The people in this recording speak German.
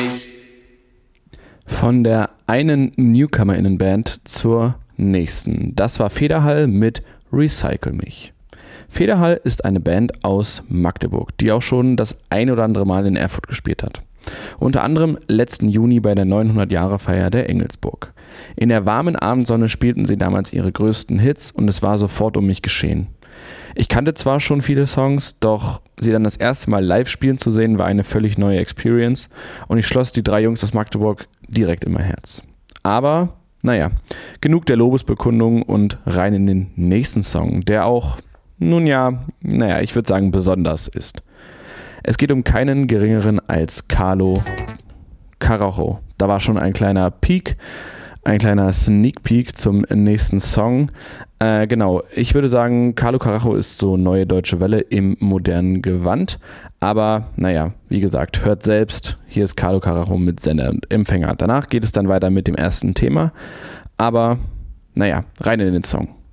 Von der einen NewcomerInnen-Band zur nächsten. Das war Federhall mit Recycle mich. Federhall ist eine Band aus Magdeburg, die auch schon das ein oder andere Mal in Erfurt gespielt hat. Unter anderem letzten Juni bei der 900-Jahre-Feier der Engelsburg. In der warmen Abendsonne spielten sie damals ihre größten Hits und es war sofort um mich geschehen. Ich kannte zwar schon viele Songs, doch sie dann das erste Mal live spielen zu sehen, war eine völlig neue Experience und ich schloss die 3 Jungs aus Magdeburg direkt in mein Herz. Aber, naja, genug der Lobesbekundung und rein in den nächsten Song, der auch, ich würde sagen besonders ist. Es geht um keinen geringeren als Carlo Carajo. Da war schon ein kleiner Peak, ein kleiner Sneak Peek zum nächsten Song. Ich würde sagen, Carlo Carajo ist so neue deutsche Welle im modernen Gewand. Aber wie gesagt, hört selbst, hier ist Carlo Carajo mit Sender und Empfänger. Danach geht es dann weiter mit dem ersten Thema. Aber rein in den Song.